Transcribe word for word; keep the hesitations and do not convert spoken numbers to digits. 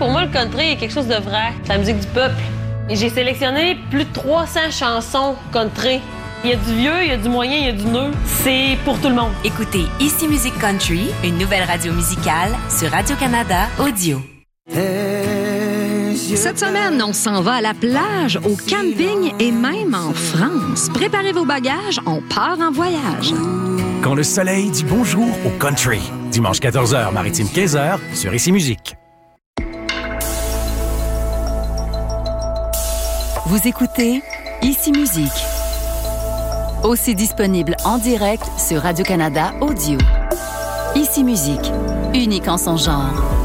Pour moi, le country est quelque chose de vrai. C'est la musique du peuple. Et j'ai sélectionné plus de trois cents chansons country. Il y a du vieux, il y a du moyen, il y a du neuf. C'est pour tout le monde. Écoutez Ici Musique Country, une nouvelle radio musicale sur Radio-Canada Audio. Cette semaine, on s'en va à la plage, au camping et même en France. Préparez vos bagages, on part en voyage. Quand le soleil dit bonjour au country. Dimanche quatorze heures, maritime quinze heures, sur Ici Musique. Vous écoutez Ici Musique. Aussi disponible en direct sur Radio-Canada Audio. Ici Musique, unique en son genre.